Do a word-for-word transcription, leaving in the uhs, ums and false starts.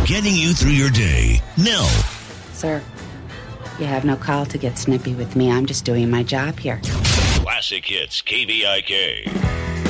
getting you through your day. Nell. Sir, you have no call to get snippy with me. I'm just doing my job here. Classic Hits K V I K.